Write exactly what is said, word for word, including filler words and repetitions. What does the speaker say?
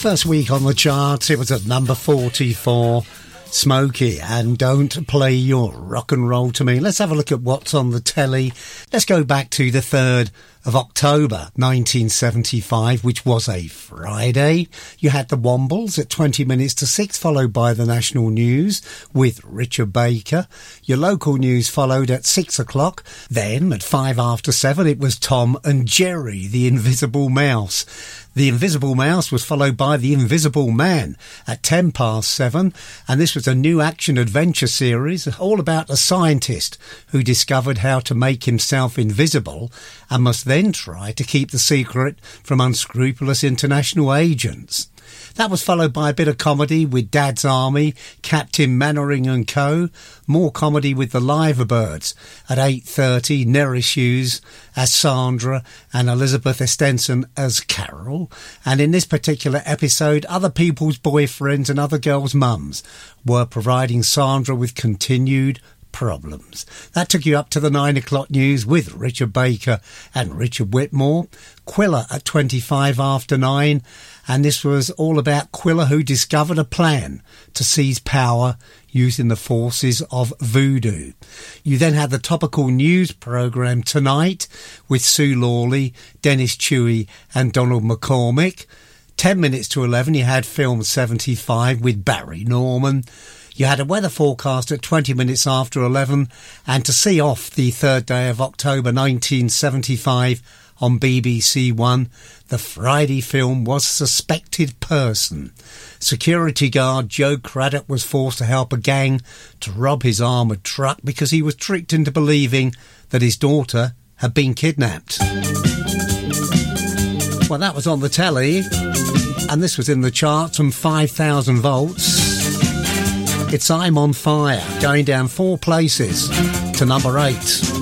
First week on the charts, it was at number forty-four. Smokey and Don't Play Your Rock and Roll to Me. Let's have a look at what's on the telly. Let's go back to the third of October nineteen seventy-five, which was a Friday. You had the Wombles at twenty minutes to six, followed by the national news with Richard Baker. Your local news followed at six o'clock. Then at five after seven, it was Tom and Jerry, the Invisible Mouse. The Invisible Mouse was followed by The Invisible Man at ten past seven, and this was a new action-adventure series all about a scientist who discovered how to make himself invisible and must then try to keep the secret from unscrupulous international agents. That was followed by a bit of comedy with Dad's Army, Captain Mannering and Co. More comedy with the Liverbirds. At eight thirty, Nerys Hughes as Sandra and Elizabeth Estenson as Carol. And in this particular episode, other people's boyfriends and other girls' mums were providing Sandra with continued problems. That took you up to the nine o'clock news with Richard Baker and Richard Whitmore. Quiller at twenty-five after nine, and this was all about Quiller, who discovered a plan to seize power using the forces of voodoo. You then had the topical news programme Tonight with Sue Lawley, Dennis Chewy and Donald McCormick. ten minutes to eleven, you had Film seventy-five with Barry Norman. You had a weather forecast at twenty minutes after eleven, and to see off the third day of October nineteen seventy-five on B B C One, the Friday film was Suspected Person. Security guard Joe Craddock was forced to help a gang to rob his armoured truck because he was tricked into believing that his daughter had been kidnapped. Well, that was on the telly, and this was in the charts from five thousand volts. It's I'm on Fire, going down four places to number eight.